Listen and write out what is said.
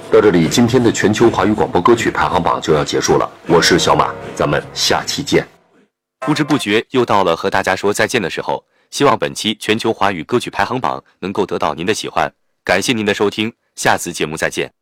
到这里，今天的全球华语广播歌曲排行榜就要结束了。我是小马，咱们下期见。 不知不觉又到了和大家说再见的时候，希望本期全球华语歌曲排行榜能够得到您的喜欢，感谢您的收听，下次节目再见。